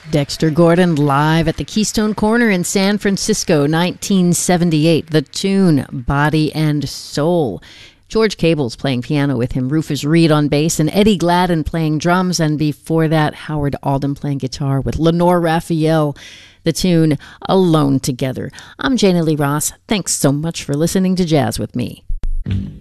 Dexter Gordon live at the Keystone Corner in San Francisco, 1978. The tune, Body and Soul. George Cable's playing piano with him, Rufus Reid on bass, and Eddie Gladden playing drums. And before that, Howard Alden playing guitar with Lenore Raphael. The tune, Alone Together. I'm Jana Lee Ross. Thanks so much for listening to Jazz with Me.